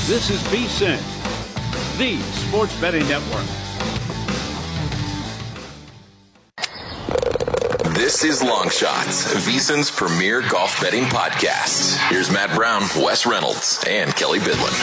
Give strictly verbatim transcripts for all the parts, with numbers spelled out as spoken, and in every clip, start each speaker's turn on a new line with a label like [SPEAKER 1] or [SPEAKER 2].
[SPEAKER 1] This is VSiN, the sports betting network.
[SPEAKER 2] This is Long Shots, VSiN's premier golf betting podcast. Here's Matt Brown, Wes Reynolds, and Kelly Bidlin.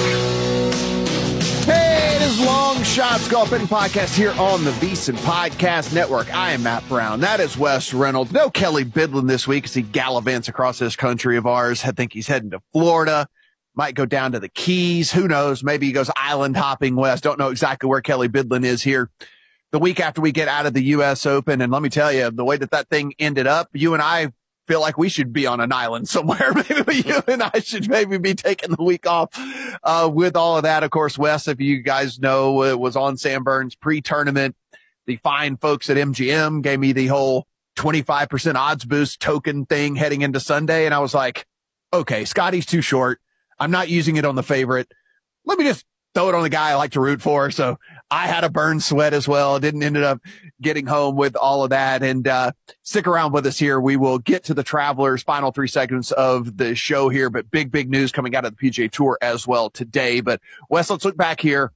[SPEAKER 3] Hey, it is Long Shots Golf Betting Podcast here on the VSiN Podcast Network. I am Matt Brown. That is Wes Reynolds. No Kelly Bidlin this week as he gallivants across this country of ours. I think he's heading to Florida. Might go down to the Keys. Who knows? Maybe he goes island hopping west. Don't know exactly where Kelly Bidlin is here the week after we get out of the U S Open. And let me tell you, the way that that thing ended up, you and I feel like we should be on an island somewhere. Maybe you and I should maybe be taking the week off uh, with all of that. Of course, Wes, if you guys know, it was on Sam Burns pre-tournament. The fine folks at M G M gave me the whole twenty-five percent odds boost token thing heading into Sunday. And I was like, okay, Scotty's too short. I'm not using it on the favorite. Let me just throw it on the guy I like to root for. So I had a burn sweat as well. Didn't ended up getting home with all of that. And uh stick around with us here. We will get to the Travelers' final three seconds of the show here, but big, big news coming out of the P G A Tour as well today. But Wes, let's look back here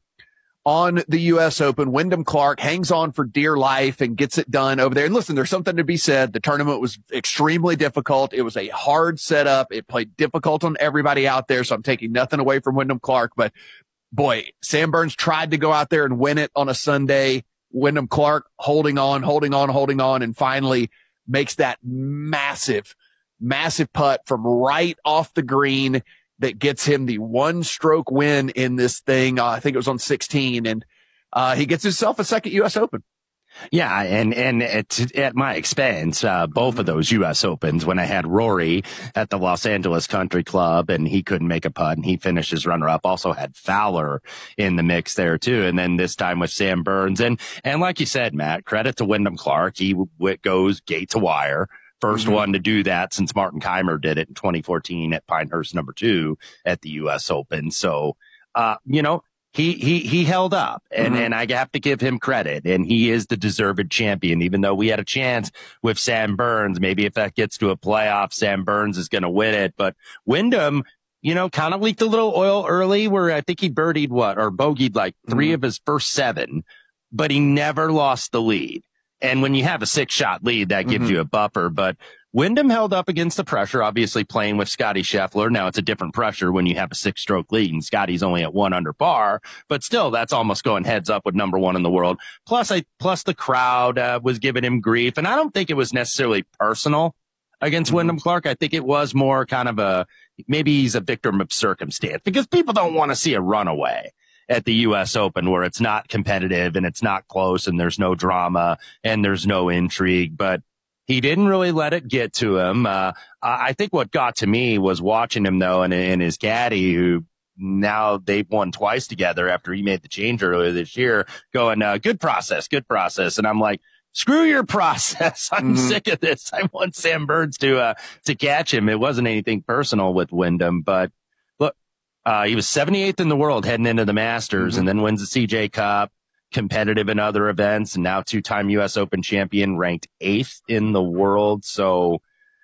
[SPEAKER 3] on the U S Open. Wyndham Clark hangs on for dear life and gets it done over there. And listen, there's something to be said. The tournament was extremely difficult. It was a hard setup. It played difficult on everybody out there. So I'm taking nothing away from Wyndham Clark, but boy, Sam Burns tried to go out there and win it on a Sunday. Wyndham Clark holding on, holding on, holding on, and finally makes that massive, massive putt from right off the green that gets him the one stroke win in this thing. Uh, I think it was on sixteen, and uh, he gets himself a second U S Open.
[SPEAKER 4] Yeah, and and at, at my expense, uh, both of those U S Opens, when I had Rory at the Los Angeles Country Club and he couldn't make a putt and he finished as runner-up, also had Fowler in the mix there too. And then this time with Sam Burns. And and like you said, Matt, credit to Wyndham Clark. He w- goes gate to wire. First mm-hmm. one to do that since Martin Keimer did it in twenty fourteen at Pinehurst number two at the U S Open. So, uh, you know, He, he, he held up and, mm-hmm. and I have to give him credit, and he is the deserved champion, even though we had a chance with Sam Burns. Maybe if that gets to a playoff, Sam Burns is going to win it. But Wyndham, you know, kind of leaked a little oil early where I think he birdied what or bogeyed like three mm-hmm. of his first seven, but he never lost the lead. And when you have a six shot lead, that gives mm-hmm. you a buffer, but Wyndham held up against the pressure, obviously playing with Scotty Scheffler. Now it's a different pressure when you have a six stroke lead and Scotty's only at one under par, but still that's almost going heads up with number one in the world. Plus I, plus the crowd uh, was giving him grief. And I don't think it was necessarily personal against mm-hmm. Wyndham Clark. I think it was more kind of a, maybe he's a victim of circumstance because people don't want to see a runaway at the U S Open where it's not competitive and it's not close and there's no drama and there's no intrigue, but he didn't really let it get to him. Uh, I think what got to me was watching him though, and, and his caddy, who now they've won twice together after he made the change earlier this year, going, uh, good process, good process. And I'm like, screw your process. I'm mm-hmm. sick of this. I want Sam Burns to, uh, to catch him. It wasn't anything personal with Wyndham, but look, uh, he was seventy-eighth in the world heading into the Masters mm-hmm. and then wins the C J Cup. Competitive in other events, and now two-time U S Open champion, ranked eighth in the world. So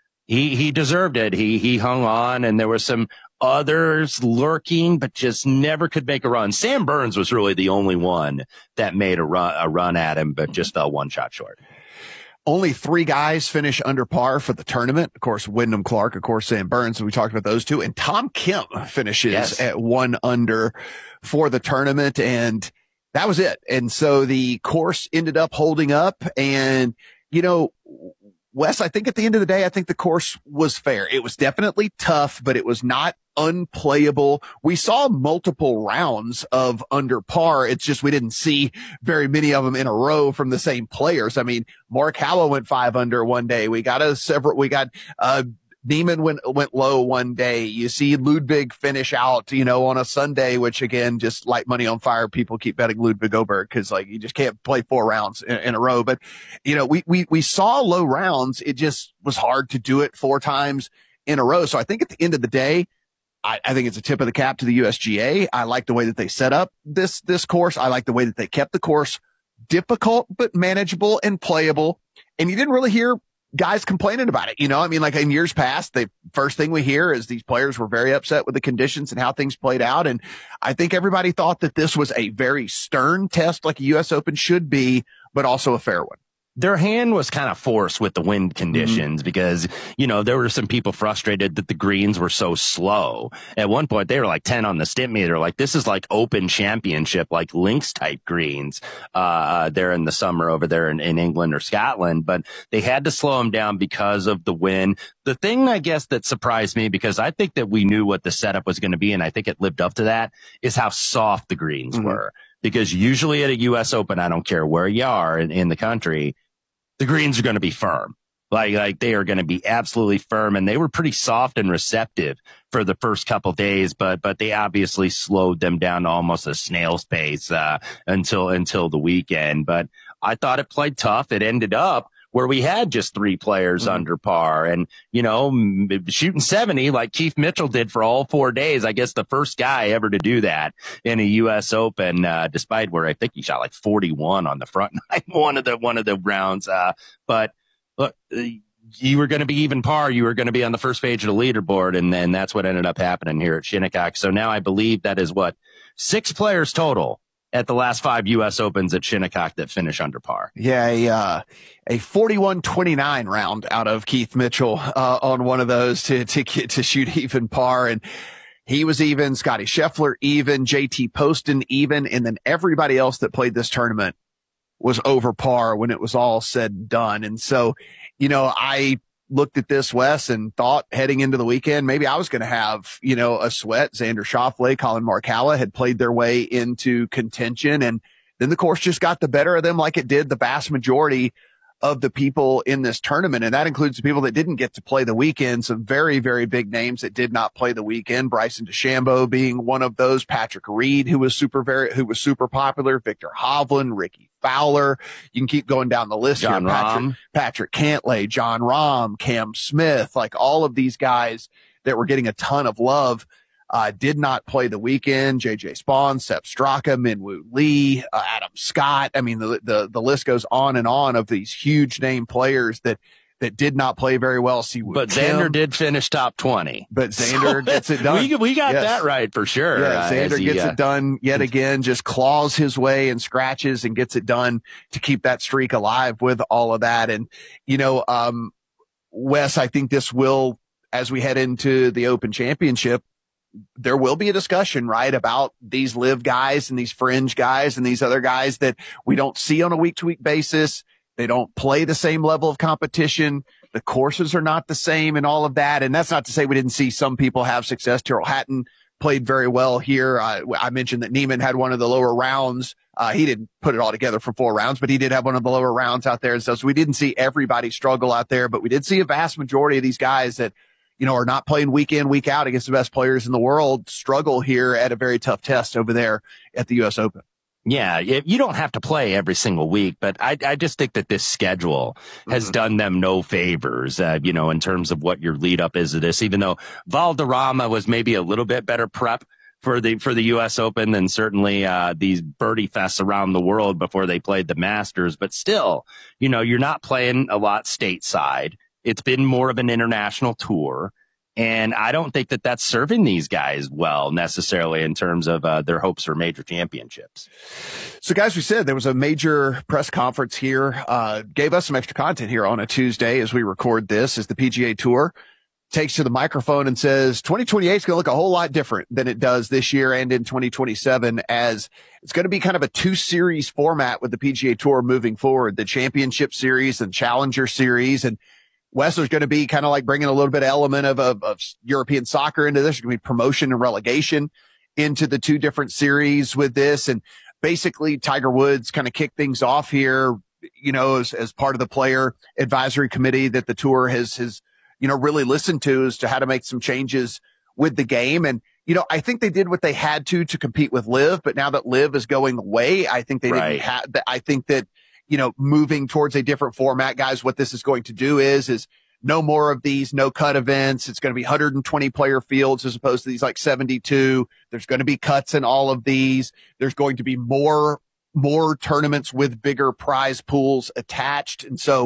[SPEAKER 4] he he deserved it. He he hung on, and there were some others lurking, but just never could make a run. Sam Burns was really the only one that made a run a run at him, but just fell one shot short.
[SPEAKER 3] Only three guys finish under par for the tournament. Of course, Wyndham Clark, of course, Sam Burns. We talked about those two, and Tom Kim finishes yes. at one under for the tournament, and that was it. And so the course ended up holding up. And, you know, Wes, I think at the end of the day, I think the course was fair. It was definitely tough, but it was not unplayable. We saw multiple rounds of under par. It's just we didn't see very many of them in a row from the same players. I mean, Morikawa went five under one day. We got a several, we got, uh, Neiman went, went low one day. You see Ludwig finish out, you know, on a Sunday, which again, just light money on fire. People keep betting Ludwig Oberg because like you just can't play four rounds in, in a row. But, you know, we, we, we saw low rounds. It just was hard to do it four times in a row. So I think at the end of the day, I, I think it's a tip of the cap to the U S G A. I like the way that they set up this, this course. I like the way that they kept the course difficult, but manageable and playable. And you didn't really hear guys complaining about it. You know, I mean, like in years past, the first thing we hear is these players were very upset with the conditions and how things played out. And I think everybody thought that this was a very stern test, like a U S Open should be, but also a fair one.
[SPEAKER 4] Their hand was kind of forced with the wind conditions
[SPEAKER 3] mm-hmm.
[SPEAKER 4] because, you know, there were some people frustrated that the greens were so slow. At one point, they were like ten on the stimp meter. Like, this is like Open Championship, like links type greens, uh, there in the summer over there in, in England or Scotland. But they had to slow them down because of the wind. The thing, I guess, that surprised me, because I think that we knew what the setup was going to be, and I think it lived up to that, is how soft the greens
[SPEAKER 3] mm-hmm.
[SPEAKER 4] were. Because usually at a U S Open, I don't care where you are in, in the country, the greens are going to be firm. Like, like they are going to be absolutely firm. And they were pretty soft and receptive for the first couple days, but, but they obviously slowed them down to almost a snail's pace, uh, until, until the weekend. But I thought it played tough. It ended up where we had just three players mm-hmm. under par and, you know, shooting seventy like Keith Mitchell did for all four days. I guess the first guy ever to do that in a U S Open, uh, despite where I think he shot like forty-one on the front nine, one of the, one of the rounds. Uh, but look, you were going to be even par. You were going to be on the first page of the leaderboard. And then that's what ended up happening here at Shinnecock. So now I believe that is what, six players total at the last five U S Opens at Shinnecock that finish under par.
[SPEAKER 3] Yeah, a, uh, a forty-one twenty-nine round out of Keith Mitchell uh, on one of those to to get to shoot even par. And he was even, Scotty Scheffler even, J T Poston even, and then everybody else that played this tournament was over par when it was all said and done. And so, you know, I looked at this, Wes, and thought heading into the weekend, maybe I was going to have, you know, a sweat. Xander Schauffele, Colin Morikawa had played their way into contention, and then the course just got the better of them like it did the vast majority of the people in this tournament. And that includes the people that didn't get to play the weekend. Some very, very big names that did not play the weekend. Bryson DeChambeau being one of those. Patrick Reed, who was super, very, who was super popular. Victor Hovland, Ricky Fowler. You can keep going down the list
[SPEAKER 4] John
[SPEAKER 3] here. Patrick,
[SPEAKER 4] Rahm.
[SPEAKER 3] Patrick Cantlay, John Rahm, Cam Smith, like all of these guys that were getting a ton of love. Uh, did not play the weekend. J J Spawn, Sepp Straka, Minwoo Lee, uh, Adam Scott. I mean, the, the, the list goes on and on of these huge name players that, that did not play very well. Siwoo
[SPEAKER 4] But
[SPEAKER 3] Kim,
[SPEAKER 4] Xander did finish top twenty.
[SPEAKER 3] But Xander so gets it done.
[SPEAKER 4] We, we got
[SPEAKER 3] yes.
[SPEAKER 4] that right for sure.
[SPEAKER 3] Yeah,
[SPEAKER 4] uh,
[SPEAKER 3] Xander
[SPEAKER 4] he,
[SPEAKER 3] gets
[SPEAKER 4] uh,
[SPEAKER 3] it done yet again, just claws his way and scratches and gets it done to keep that streak alive with all of that. And, you know, um, Wes, I think this will, as we head into the Open Championship, there will be a discussion, right, about these live guys and these fringe guys and these other guys that we don't see on a week to week basis. They don't play the same level of competition. The courses are not the same and all of that. And that's not to say we didn't see some people have success. Tyrrell Hatton played very well here. Uh, I mentioned that Neiman had one of the lower rounds. Uh, he didn't put it all together for four rounds, but he did have one of the lower rounds out there and stuff. So we didn't see everybody struggle out there, but we did see a vast majority of these guys that, you know, are not playing week in, week out against the best players in the world struggle here at a very tough test over there at the U S Open.
[SPEAKER 4] Yeah, you don't have to play every single week, but I, I just think that this schedule has mm-hmm. done them no favors, uh, you know, in terms of what your lead up is to this, even though Valderrama was maybe a little bit better prep for the, for the U S Open than certainly, uh, these birdie fests around the world before they played the Masters. But still, you know, you're not playing a lot stateside. It's been more of an international tour. And I don't think that that's serving these guys well necessarily in terms of uh, their hopes for major championships.
[SPEAKER 3] So, guys, we said there was a major press conference here, uh, gave us some extra content here on a Tuesday as we record this, as the P G A Tour takes to the microphone and says twenty twenty-eight is going to look a whole lot different than it does this year and in twenty twenty-seven, as it's going to be kind of a two-series format with the P G A Tour moving forward, the Championship Series and Challenger Series. And Wessler's going to be kind of like bringing a little bit of element of, of, of European soccer into this. There's going to be promotion and relegation into the two different series with this. And basically Tiger Woods kind of kicked things off here, you know, as, as part of the player advisory committee that the tour has, has, you know, really listened to as to how to make some changes with the game. And, you know, I think they did what they had to, to compete with Liv, but now that Liv is going away, I think they
[SPEAKER 4] right.
[SPEAKER 3] didn't have that. I think that, you know, moving towards a different format, guys, what this is going to do is, is no more of these no cut events. It's going to be one hundred twenty player fields as opposed to these like seventy-two. There's going to be cuts in all of these. There's going to be more, more tournaments with bigger prize pools attached. And so,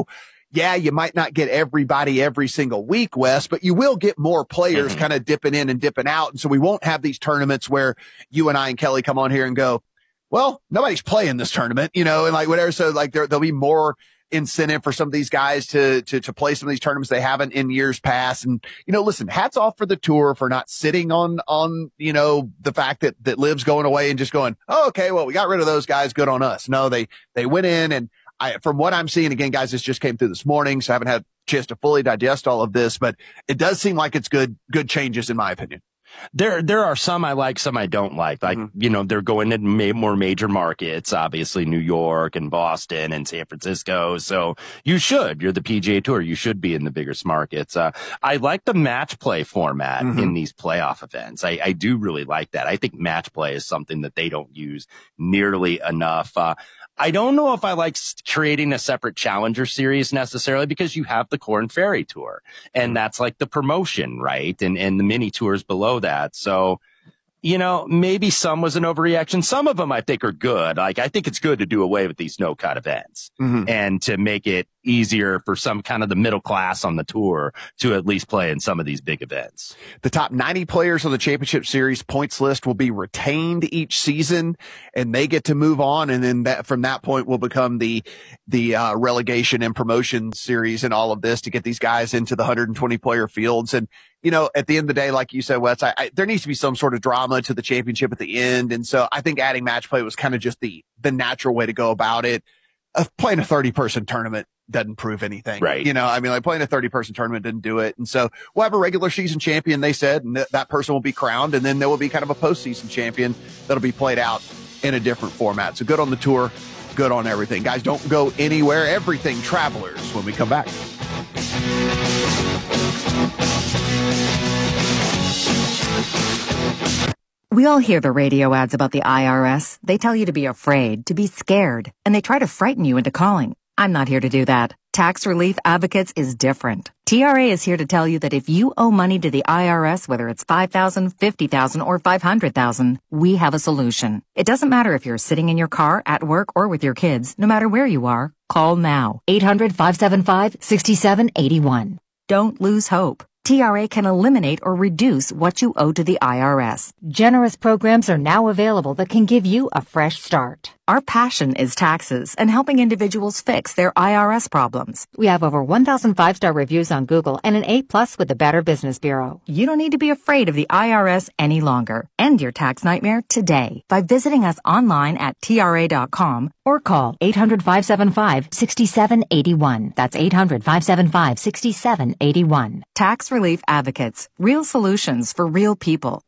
[SPEAKER 3] yeah, you might not get everybody every single week, Wes, but you will get more players mm-hmm. kind of dipping in and dipping out. And so we won't have these tournaments where you and I and Kelly come on here and go, well, nobody's playing this tournament, you know, and like whatever. So like there, there'll be more incentive for some of these guys to, to, to play some of these tournaments they haven't in years past. And, you know, listen, hats off for the tour for not sitting on, on, you know, the fact that, that Liv's going away and just going, oh, okay, well, we got rid of those guys. Good on us. No, they, they went in and I, from what I'm seeing, again, guys, this just came through this morning, so I haven't had a chance to fully digest all of this, but it does seem like it's good, good changes in my opinion.
[SPEAKER 4] There, there are some I like, some I don't like. Like, mm-hmm. you know, they're going in ma- more major markets, obviously New York and Boston and San Francisco. So you should, you're the P G A Tour. You should be in the biggest markets. Uh, I like the match play format mm-hmm. in these playoff events. I, I do really like that. I think match play is something that they don't use nearly enough. Uh, I don't know if I like creating a separate challenger series necessarily because you have the Corn Ferry Tour and that's like the promotion, right? And, and the mini tours below that. So, you know, maybe some was an overreaction. Some of them I think are good. Like, I think it's good to do away with these no cut events mm-hmm. and to make it easier for some kind of the middle class on the tour to at least play in some of these big events.
[SPEAKER 3] The top ninety players on the championship series points list will be retained each season and they get to move on. And then that from that point will become the, the, uh, relegation and promotion series and all of this to get these guys into the one hundred twenty player fields. And, you know, at the end of the day, like you said, Wes, I, I, there needs to be some sort of drama to the championship at the end. And so I think adding match play was kind of just the, the natural way to go about it. Uh, playing a thirty person tournament doesn't prove anything.
[SPEAKER 4] Right.
[SPEAKER 3] You know, I mean, like playing a thirty person tournament didn't do it. And so we'll have a regular season champion, they said, and th- that person will be crowned. And then there will be kind of a postseason champion that'll be played out in a different format. So good on the tour, good on everything. Guys, don't go anywhere. Everything Travelers when we come back.
[SPEAKER 5] We all hear the radio ads about the I R S. They tell you to be afraid, to be scared, and they try to frighten you into calling. I'm not here to do that. Tax Relief Advocates is different. T R A is here to tell you that if you owe money to the I R S, whether it's five thousand dollars, fifty thousand dollars, or five hundred thousand dollars, we have a solution. It doesn't matter if you're sitting in your car, at work, or with your kids. No matter where you are, call now. eight hundred, five seven five, six seven eight one. Don't lose hope. T R A can eliminate or reduce what you owe to the I R S. Generous programs are now available that can give you a fresh start. Our passion is taxes and helping individuals fix their I R S problems. We have over one thousand five-star reviews on Google and an A plus with the Better Business Bureau. You don't need to be afraid of the I R S any longer. End your tax nightmare today by visiting us online at T R A dot com or call eight hundred, five seven five, six seven eight one. That's eight hundred, five seven five, six seven eight one. Tax Relief Advocates. Real solutions for real people.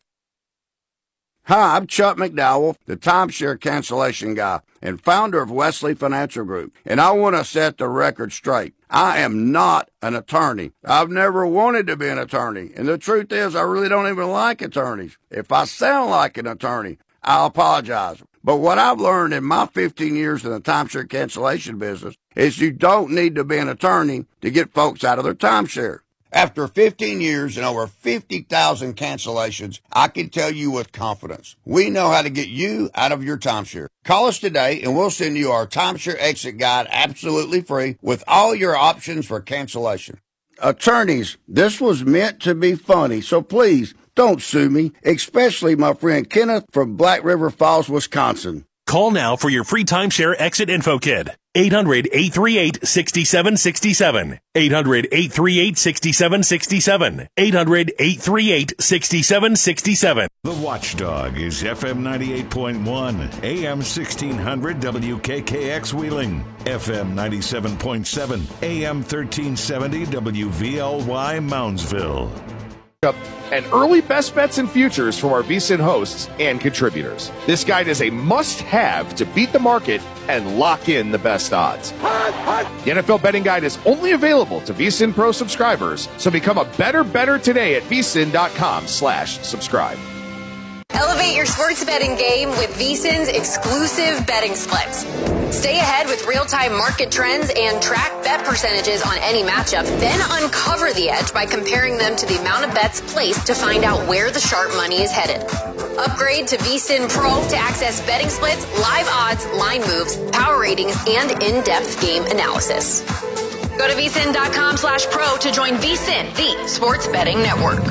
[SPEAKER 6] Hi, I'm Chuck McDowell, the timeshare cancellation guy and founder of Wesley Financial Group, and I want to set the record straight. I am not an attorney. I've never wanted to be an attorney, and the truth is I really don't even like attorneys. If I sound like an attorney, I apologize. But what I've learned in my fifteen years in the timeshare cancellation business is you don't need to be an attorney to get folks out of their timeshare. After fifteen years and over fifty thousand cancellations, I can tell you with confidence, we know how to get you out of your timeshare. Call us today and we'll send you our timeshare exit guide absolutely free with all your options for cancellation. Attorneys, this was meant to be funny, so please don't sue me, especially my friend Kenneth from Black River Falls, Wisconsin.
[SPEAKER 7] Call now for your free timeshare exit info kit. eight hundred, eight three eight, six seven six seven. eight hundred, eight three eight, six seven six seven. eight hundred, eight three eight, six seven six seven.
[SPEAKER 8] The Watchdog is F M ninety-eight point one, A M sixteen hundred W K K X Wheeling, F M ninety-seven point seven, A M thirteen seventy W V L Y Moundsville.
[SPEAKER 9] And early best bets and futures from our VSiN hosts and contributors. This guide is a must-have to beat the market and lock in the best odds. The N F L betting guide is only available to VSiN Pro subscribers, so become a better better today at vsin.com slash subscribe.
[SPEAKER 10] Elevate your sports betting game with VSiN's exclusive betting splits. Stay ahead with real-time market trends and track bet percentages on any matchup. Then uncover the edge by comparing them to the amount of bets placed to find out where the sharp money is headed. Upgrade to VSiN Pro to access betting splits, live odds, line moves, power ratings, and in-depth game analysis. Go to V S I N dot com slash pro to join V S I N, the sports betting network.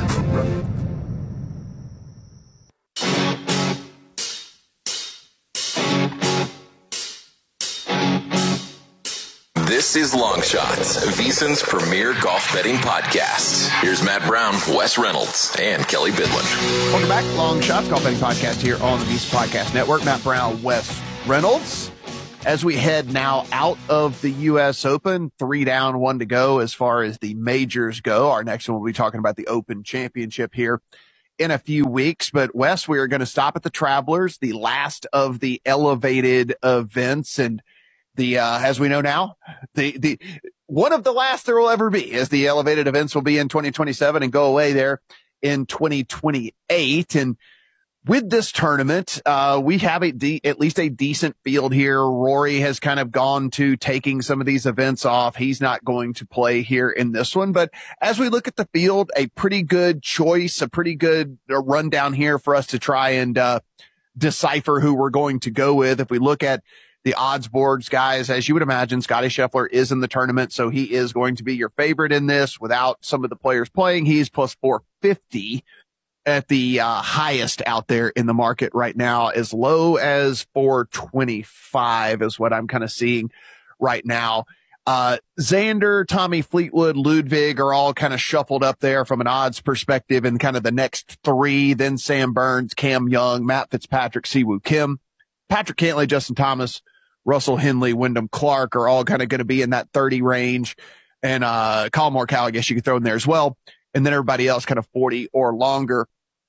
[SPEAKER 2] This is Long Shots, VSiN's premier golf betting podcast. Here's Matt Brown, Wes Reynolds, and Kelly Bidlin.
[SPEAKER 3] Welcome back, Long Shots Golf Betting Podcast here on the VSiN Podcast Network. Matt Brown, Wes Reynolds. As we head now out of the U S Open, three down, one to go as far as the majors go. Our next one will be talking about the Open Championship here in a few weeks. But Wes, we are going to stop at the Travelers, the last of the elevated events, and the uh, as we know now, the the one of the last there will ever be, as the elevated events will be in twenty twenty-seven and go away there in twenty twenty-eight. And with this tournament, uh, we have a de- at least a decent field here. Rory has kind of gone to taking some of these events off. He's not going to play here in this one. But as we look at the field, a pretty good choice, a pretty good uh, rundown here for us to try and uh, decipher who we're going to go with. If we look at the odds boards, guys, as you would imagine, Scottie Scheffler is in the tournament, so he is going to be your favorite in this. Without some of the players playing, he's plus four fifty at the uh, highest out there in the market right now. As low as four twenty-five is what I'm kind of seeing right now. Uh, Xander, Tommy Fleetwood, Ludwig are all kind of shuffled up there from an odds perspective in kind of the next three. Then Sam Burns, Cam Young, Matt Fitzpatrick, Siwoo Kim, Patrick Cantlay, Justin Thomas, Russell Henley, Wyndham Clark are all kind of going to be in that thirty range. And, uh, Colin Morikawa, I guess you could throw in there as well. And then everybody else kind of forty or longer.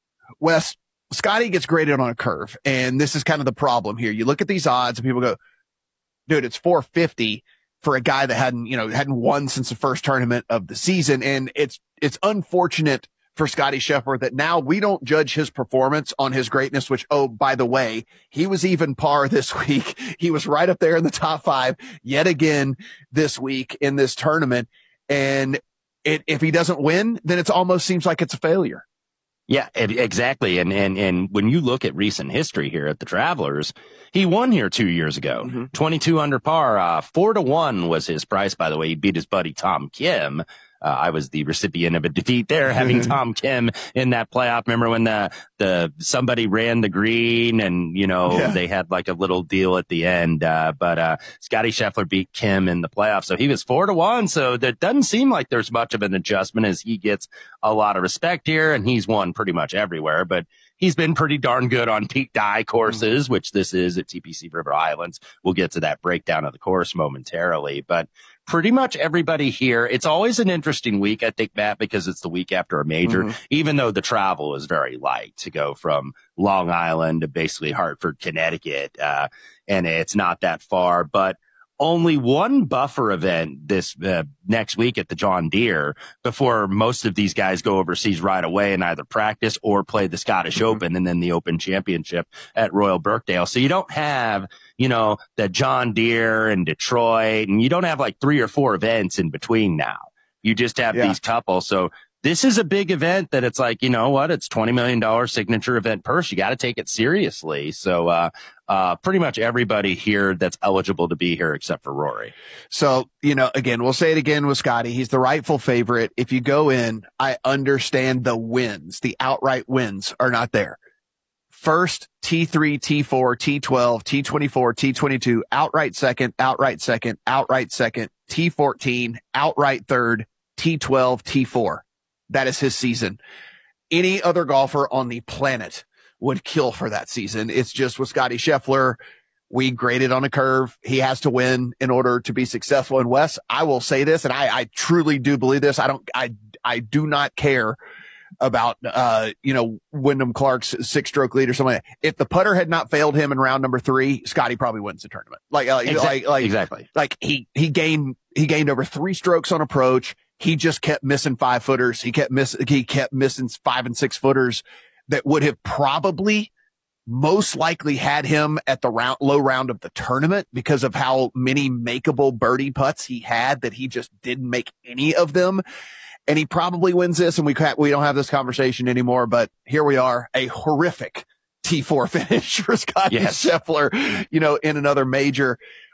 [SPEAKER 3] Wes, Scotty gets graded on a curve. And this is kind of the problem here. You look at these odds and people go, dude, it's four fifty for a guy that hadn't, you know, hadn't won since the first tournament of the season. And it's, it's unfortunate for Scottie Scheffler that now we don't judge his performance on his greatness, which, oh, by the way, he was even par this week. He was right up there in the top five yet again this week in this tournament. And it, if he doesn't win, then it almost seems like it's a failure.
[SPEAKER 4] Yeah, it, exactly. And, and, and when you look at recent history here at the Travelers, he won here two years ago, mm-hmm. twenty-two under par, uh, four to one was his price. By the way, he beat his buddy Tom Kim. Uh, I was the recipient of a defeat there, having Tom Kim in that playoff. Remember when the, the, somebody ran the green and, you know, yeah. they had like a little deal at the end. Uh, but, uh, Scottie Scheffler beat Kim in the playoff. So he was four to one. So that doesn't seem like there's much of an adjustment, as he gets a lot of respect here, and he's won pretty much everywhere, but he's been pretty darn good on Pete Dye courses, mm-hmm. which this is at T P C River Islands. We'll get to that breakdown of the course momentarily, but pretty much everybody here. It's always an interesting week, I think, Matt, because it's the week after a major, mm-hmm. even though the travel is very light to go from Long Island to basically Hartford, Connecticut. Uh, and it's not that far, but only one buffer event this uh, next week at the John Deere before most of these guys go overseas right away and either practice or play the Scottish mm-hmm. Open and then the Open Championship at Royal Birkdale. So you don't have, you know, the John Deere and Detroit, and you don't have like three or four events in between now. You just have yeah. these couples. So this is a big event that it's like, you know what? It's twenty million dollars signature event purse. You got to take it seriously. So, uh, uh, pretty much everybody here that's eligible to be here except for Rory.
[SPEAKER 3] So, you know, again, we'll say it again with Scotty. He's the rightful favorite. If you go in, I understand the wins, the outright wins are not there. First, T three, T four, T twelve, T twenty-four, T twenty-two, outright second, outright second, outright second, T fourteen, outright third, T twelve, T four. That is his season. Any other golfer on the planet would kill for that season. It's just with Scottie Scheffler, we graded on a curve. He has to win in order to be successful. And Wes, I will say this, and I, I truly do believe this. I don't, I, I do not care about, uh, you know, Wyndham Clark's six stroke lead or something like that. If the putter had not failed him in round number three, Scotty probably wins the tournament. Like, like,
[SPEAKER 4] exactly.
[SPEAKER 3] like, like,
[SPEAKER 4] exactly.
[SPEAKER 3] Like he, he gained, he gained over three strokes on approach. He just kept missing five footers. He kept miss, he kept missing five and six footers that would have probably most likely had him at the round, low round of the tournament because of how many makeable birdie putts he had that he just didn't make any of them. And he probably wins this, and we can't, we don't have this conversation anymore, but here we are, a horrific T four finish for Scottie yes. Scheffler, you know, in another major.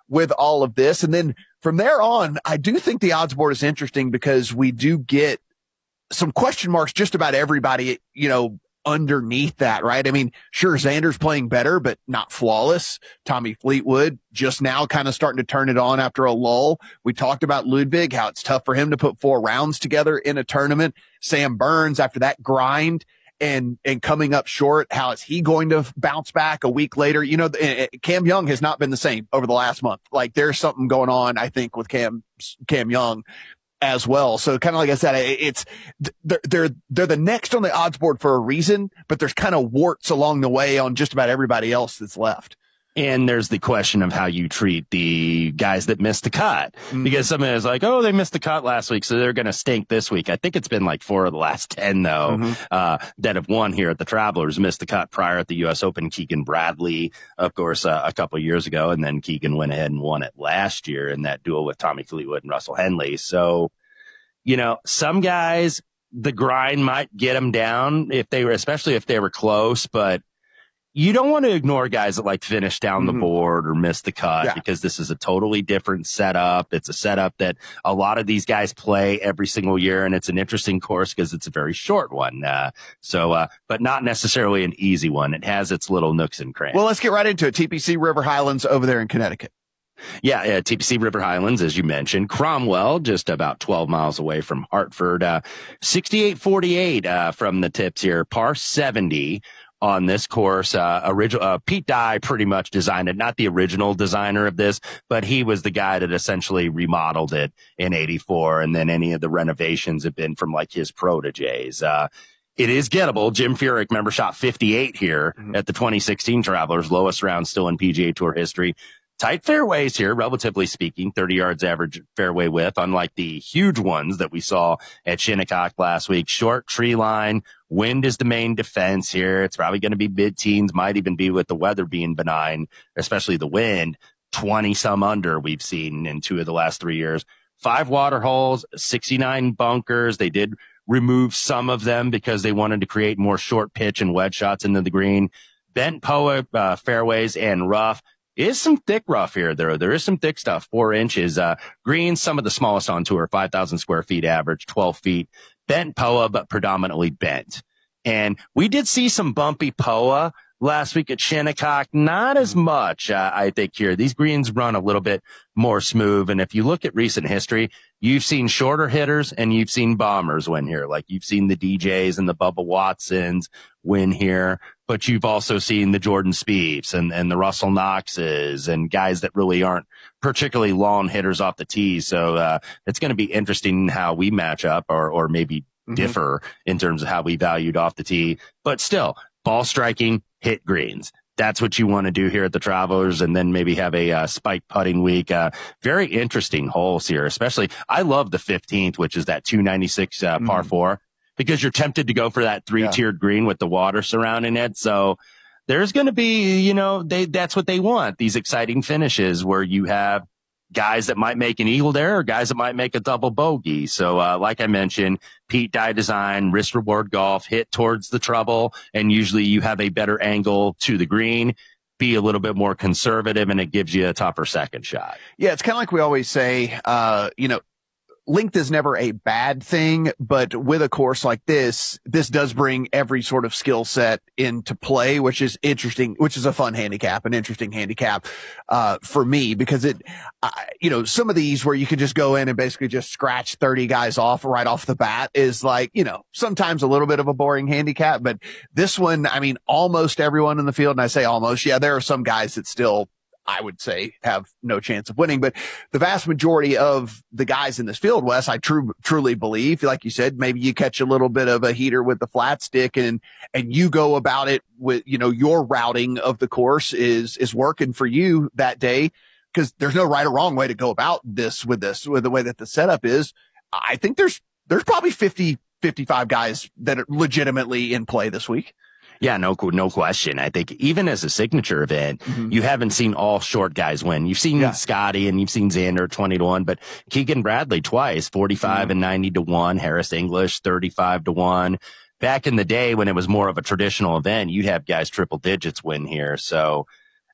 [SPEAKER 3] with all of this. And then from there on, I do think the odds board is interesting because we do get some question marks just about everybody, you know, underneath that, right? I mean, sure, Xander's playing better, but not flawless. Tommy Fleetwood just now kind of starting to turn it on after a lull. We talked about Ludwig, how it's tough for him to put four rounds together in a tournament. Sam Burns, after that grind and, and coming up short, how is he going to bounce back a week later? You know, Cam Young has not been the same over the last month. Like there's something going on, I think, with Cam, Cam Young as well. So kind of like I said, it's, they're, they're, they're the next on the odds board for a reason, but there's kind of warts along the way on just about everybody else that's left.
[SPEAKER 4] And there's the question of how you treat the guys that missed the cut,
[SPEAKER 3] Mm-hmm.
[SPEAKER 4] because someone is like, oh, they missed the cut last week, so they're going to stink this week. I think it's been like four of the last ten, though,
[SPEAKER 3] Mm-hmm.
[SPEAKER 4] uh, that have won here at the Travelers, missed the cut prior at the U S Open. Keegan Bradley, of course, uh, a couple of years ago, and then Keegan went ahead and won it last year in that duel with Tommy Fleetwood and Russell Henley. So, you know, some guys, the grind might get them down if they were, especially if they were close, but you don't want to ignore guys that like finish down
[SPEAKER 3] Mm-hmm.
[SPEAKER 4] the board or miss the cut,
[SPEAKER 3] Yeah.
[SPEAKER 4] because this is a totally different setup. It's a setup that a lot of these guys play every single year, and it's an interesting course because it's a very short one. Uh, so, uh, but not necessarily an easy one. It has its little nooks and crannies.
[SPEAKER 3] Well, let's get right into it. T P C River Highlands over there in Connecticut.
[SPEAKER 4] Yeah, uh, T P C River Highlands, as you mentioned. Cromwell, just about twelve miles away from Hartford. Uh, sixty-eight forty-eight uh, from the tips here. Par seventy on this course. Uh, original uh, Pete Dye pretty much designed it. Not the original designer of this, but he was the guy that essentially remodeled it in eighty-four. And then any of the renovations have been from like his proteges. Uh, It is gettable. Jim Furyk, remember, shot fifty-eight here mm-hmm. at the twenty sixteen Travelers, lowest round still in P G A Tour history. Tight fairways here, relatively speaking, thirty yards average fairway width, unlike the huge ones that we saw at Shinnecock last week. Short tree line. Wind is the main defense here. It's probably going to be mid-teens, might even be with the weather being benign, especially the wind. twenty some under we've seen in two of the last three years. Five water holes, sixty-nine bunkers. They did remove some of them because they wanted to create more short pitch and wedge shots into the green. Bent P O A uh, fairways and rough. Is some thick rough here, there. There is some thick stuff, four inches. Uh, greens, some of the smallest on tour, five thousand square feet average, twelve feet. Bent P O A, but predominantly bent. And we did see some bumpy P O A last week at Shinnecock. Not as much, uh, I think, here. These greens run a little bit more smooth. And if you look at recent history, you've seen shorter hitters and you've seen bombers win here. Like you've seen the D Js and the Bubba Watsons win here, but you've also seen the Jordan Spieths and, and the Russell Knoxes and guys that really aren't particularly long hitters off the tee. So, uh, it's going to be interesting how we match up or, or maybe mm-hmm. differ in terms of how we valued off the tee, but still ball striking, hit greens. That's what you want to do here at the Travelers, and then maybe have a uh, spike putting week. Uh, very interesting holes here, especially. I love the fifteenth, which is that two ninety-six uh, par mm. four, because you're tempted to go for that three-tiered yeah. green with the water surrounding it. So there's going to be, you know, they that's what they want, these exciting finishes where you have guys that might make an eagle there or guys that might make a double bogey. So, uh, like I mentioned, Pete Dye design, risk reward golf, hit towards the trouble. And usually you have a better angle to the green, be a little bit more conservative, and it gives you a tougher second shot.
[SPEAKER 3] Yeah. It's kind of like we always say, uh, you know, length is never a bad thing, but with a course like this, this does bring every sort of skill set into play, which is interesting, which is a fun handicap, an interesting handicap, uh, for me, because it, uh, you know, some of these where you can just go in and basically just scratch thirty guys off right off the bat is like, you know, sometimes a little bit of a boring handicap, but this one, I mean, almost everyone in the field, and I say almost, yeah, there are some guys that still, I would say, have no chance of winning, but the vast majority of the guys in this field, Wes, I true, truly believe, like you said, maybe you catch a little bit of a heater with the flat stick and, and you go about it with, you know, your routing of the course is, is working for you that day, because there's no right or wrong way to go about this with this, with the way that the setup is. I think there's, there's probably fifty, fifty-five guys that are legitimately in play this week.
[SPEAKER 4] Yeah, no, no question. I think even as a signature event, mm-hmm. you haven't seen all short guys win. You've seen yeah. Scotty and you've seen Xander twenty to one, but Keegan Bradley twice, forty-five mm-hmm. and ninety to one, Harris English thirty-five to one. Back in the day when it was more of a traditional event, you'd have guys triple digits win here. So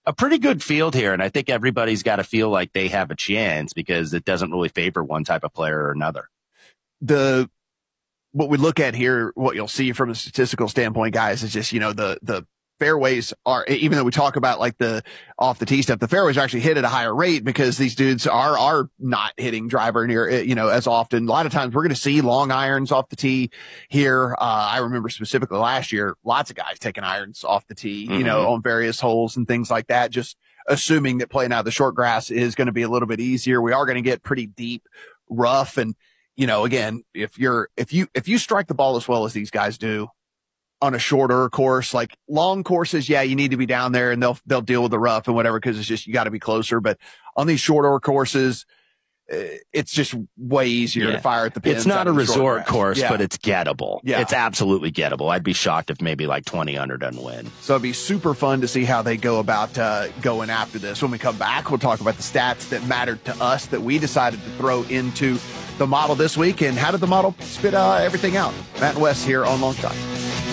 [SPEAKER 4] a pretty good field here, and I think everybody's got to feel like they have a chance because it doesn't really favor one type of player or another.
[SPEAKER 3] The what we look at here, what you'll see from a statistical standpoint, guys, is just, you know, the the fairways are, even though we talk about like the off the tee stuff, the fairways are actually hit at a higher rate because these dudes are, are not hitting driver near, you know, as often. A lot of times we're going to see long irons off the tee here. Uh, I remember specifically last year, lots of guys taking irons off the tee, mm-hmm. you know, on various holes and things like that, just assuming that playing out of the short grass is going to be a little bit easier. We are going to get pretty deep rough. And, you know, again, if you're, if you, if you strike the ball as well as these guys do, on a shorter course, like long courses, yeah, you need to be down there and they'll, they'll deal with the rough and whatever, because it's just, you got to be closer. But on these shorter courses, it's just way easier yeah. to fire at the pins.
[SPEAKER 4] It's not a resort course, yeah. but it's gettable.
[SPEAKER 3] Yeah.
[SPEAKER 4] It's absolutely gettable. I'd be shocked if maybe like twenty under doesn't win.
[SPEAKER 3] So it'd be super fun to see how they go about uh, going after this. When we come back, we'll talk about the stats that mattered to us that we decided to throw into the model this week, and how did the model spit uh, everything out. Matt and Wes here on Long Shot.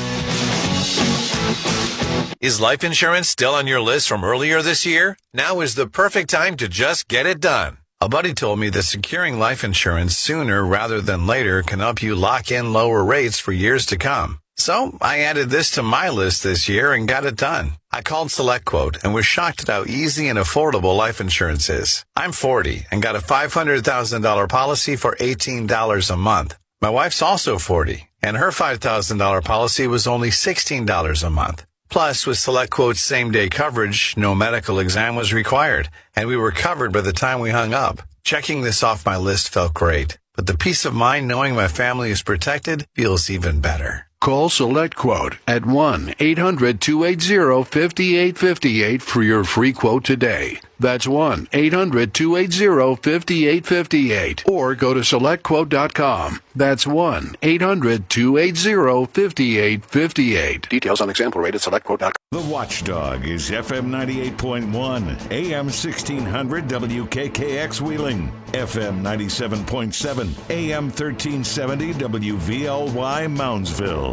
[SPEAKER 11] Is life insurance still on your list from earlier this year? Now is the perfect time to just get it done. A buddy told me that securing life insurance sooner rather than later can help you lock in lower rates for years to come. So I added this to my list this year and got it done. I called SelectQuote and was shocked at how easy and affordable life insurance is. I'm forty and got a five hundred thousand dollars policy for eighteen dollars a month. My wife's also forty, and her five thousand dollars policy was only sixteen dollars a month. Plus, with SelectQuote's same-day coverage, no medical exam was required, and we were covered by the time we hung up. Checking this off my list felt great, but the peace of mind knowing my family is protected feels even better.
[SPEAKER 12] Call SelectQuote at one eight hundred two eight zero five eight five eight for your free quote today. That's one eight hundred two eight zero five eight five eight. Or go to select quote dot com. That's one eight hundred two eight zero five eight five eight. Details on example rate at select quote dot com.
[SPEAKER 8] The Watchdog is F M ninety-eight point one, A M sixteen hundred W K K X Wheeling, F M ninety-seven point seven, A M thirteen seventy W V L Y Moundsville.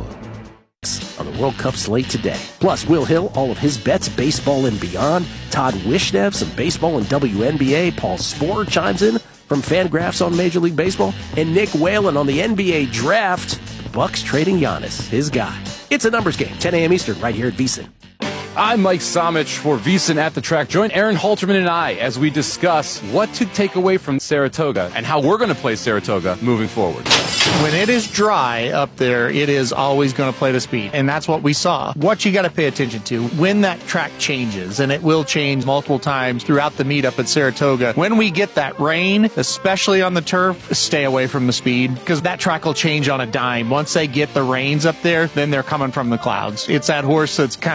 [SPEAKER 13] On the World Cup slate today. Plus, Will Hill, all of his bets, baseball and beyond. Todd Wishnev, some baseball and W N B A. Paul Sporer chimes in from Fangraphs on Major League Baseball. And Nick Whalen on the N B A draft. The Bucks trading Giannis, his guy. It's a numbers game, ten a.m. Eastern, right here at VSiN.
[SPEAKER 14] I'm Mike Somich for VSiN at the Track. Join Aaron Halterman and I as we discuss what to take away from Saratoga and how we're going to play Saratoga moving forward.
[SPEAKER 15] When it is dry up there, it is always going to play to speed, and that's what we saw. What you got to pay attention to when that track changes, and it will change multiple times throughout the meet up at Saratoga. When we get that rain, especially on the turf, stay away from the speed, because that track will change on a dime. Once they get the rains up there, then they're coming from the clouds. It's that horse that's kind